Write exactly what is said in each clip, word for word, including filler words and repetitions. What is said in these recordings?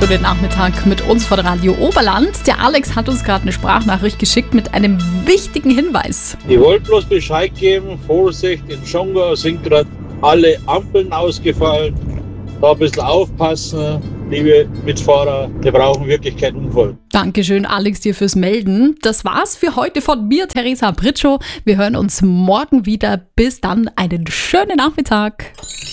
schönen Nachmittag mit uns von Radio Oberland. Der Alex hat uns gerade eine Sprachnachricht geschickt mit einem wichtigen Hinweis. Ich wollte bloß Bescheid geben, Vorsicht, in Schongau sind gerade alle Ampeln ausgefallen. Da ein bisschen aufpassen, liebe Mitfahrer, wir brauchen wirklich keinen Unfall. Dankeschön, Alex, dir fürs Melden. Das war's für heute von mir, Theresa Britschow. Wir hören uns morgen wieder. Bis dann, einen schönen Nachmittag.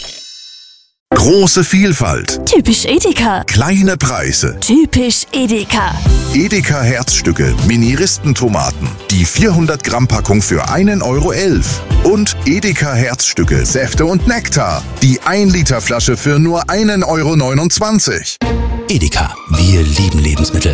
Große Vielfalt. Typisch Edeka. Kleine Preise. Typisch Edeka. Edeka Herzstücke, Mini-Ristentomaten. Die vierhundert Gramm Packung für einen Euro elf. Und Edeka Herzstücke, Säfte und Nektar. Die ein Liter Flasche für nur einen Euro neunundzwanzig. Edeka, wir lieben Lebensmittel.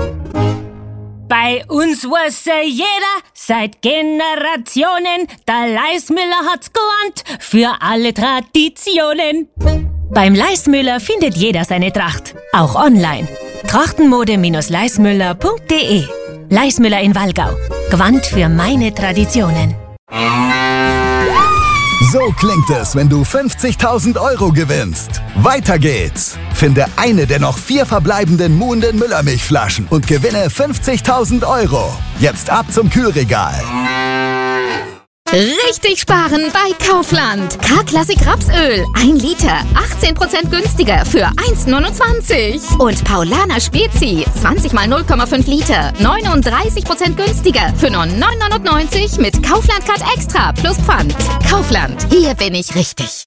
Bei uns wusste jeder seit Generationen, der Leismüller hat's gelernt für alle Traditionen. Beim Leismüller findet jeder seine Tracht, auch online. Trachtenmode Leismüller punkt de. Leismüller in Wallgau. Gewandt für meine Traditionen. So klingt es, wenn du fünfzigtausend Euro gewinnst. Weiter geht's. Finde eine der noch vier verbleibenden Muhnden Müllermilchflaschen und gewinne fünfzigtausend Euro. Jetzt ab zum Kühlregal. Richtig sparen bei Kaufland. K-Klassik Rapsöl. ein Liter. achtzehn Prozent günstiger für eins neunundzwanzig. Und Paulaner Spezi. zwanzig mal null Komma fünf Liter. neununddreißig Prozent günstiger für nur neun neunundneunzig mit Kaufland Card Extra plus Pfand. Kaufland. Hier bin ich richtig.